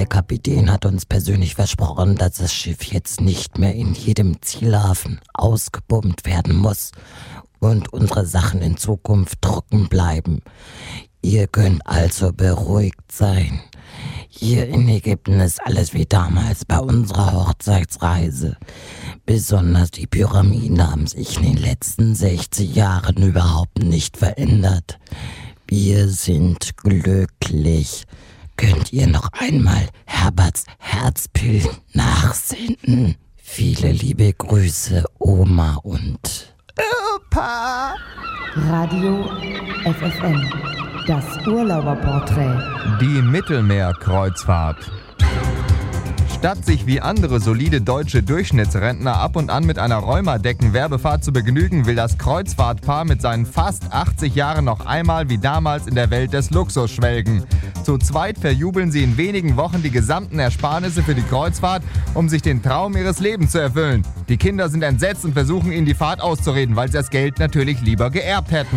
Der Kapitän hat uns persönlich versprochen, dass das Schiff jetzt nicht mehr in jedem Zielhafen ausgebombt werden muss und unsere Sachen in Zukunft trocken bleiben. Ihr könnt also beruhigt sein. Hier in Ägypten ist alles wie damals bei unserer Hochzeitsreise. Besonders die Pyramiden haben sich in den letzten 60 Jahren überhaupt nicht verändert. Wir sind glücklich. Könnt ihr noch einmal Herberts Herzbild nachsenden? Viele liebe Grüße, Oma und Opa. Radio FFN, das Urlauberporträt. Die Mittelmeerkreuzfahrt. Statt sich wie andere solide deutsche Durchschnittsrentner ab und an mit einer Rheuma-Decken-Werbefahrt zu begnügen, will das Kreuzfahrtpaar mit seinen fast 80 Jahren noch einmal wie damals in der Welt des Luxus schwelgen. Zu zweit verjubeln sie in wenigen Wochen die gesamten Ersparnisse für die Kreuzfahrt, um sich den Traum ihres Lebens zu erfüllen. Die Kinder sind entsetzt und versuchen ihnen die Fahrt auszureden, weil sie das Geld natürlich lieber geerbt hätten.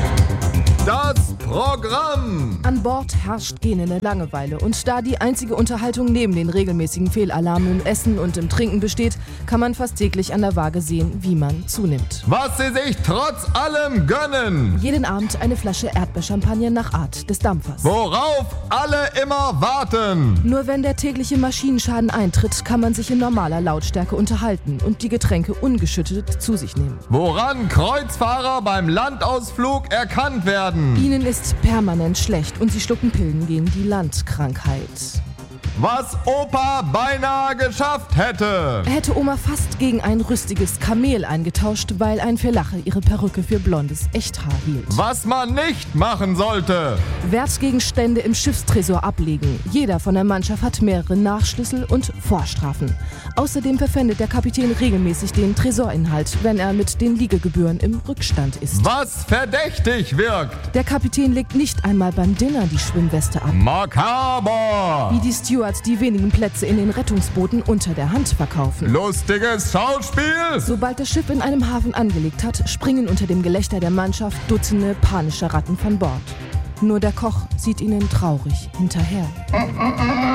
Das Programm! An Bord herrscht gähnende Langeweile und da die einzige Unterhaltung neben den regelmäßigen Fehlalarmen im Essen und im Trinken besteht, kann man fast täglich an der Waage sehen, wie man zunimmt. Was sie sich trotz allem gönnen! Jeden Abend eine Flasche Erdbeerchampagner nach Art des Dampfers. Worauf alle immer warten! Nur wenn der tägliche Maschinenschaden eintritt, kann man sich in normaler Lautstärke unterhalten und die Getränke ungeschüttet zu sich nehmen. Woran Kreuzfahrer beim Landausflug erkannt werden! Ihnen ist permanent schlecht und sie schlucken Pillen gegen die Landkrankheit. Was Opa beinahe geschafft hätte. Er hätte Oma fast gegen ein rüstiges Kamel eingetauscht, weil ein Verlache ihre Perücke für blondes Echthaar hielt. Was man nicht machen sollte. Wertgegenstände im Schiffstresor ablegen. Jeder von der Mannschaft hat mehrere Nachschlüssel und Vorstrafen. Außerdem verpfändet der Kapitän regelmäßig den Tresorinhalt, wenn er mit den Liegegebühren im Rückstand ist. Was verdächtig wirkt. Der Kapitän legt nicht einmal beim Dinner die Schwimmweste ab. Makaber. Wie die Stewards die wenigen Plätze in den Rettungsbooten unter der Hand verkaufen. Lustiges Schauspiel! Sobald das Schiff in einem Hafen angelegt hat, springen unter dem Gelächter der Mannschaft Dutzende panische Ratten von Bord. Nur der Koch sieht ihnen traurig hinterher.